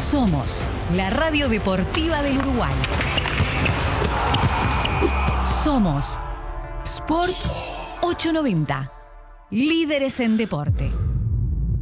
Somos la radio deportiva del Uruguay. Somos Sport 890, líderes en deporte.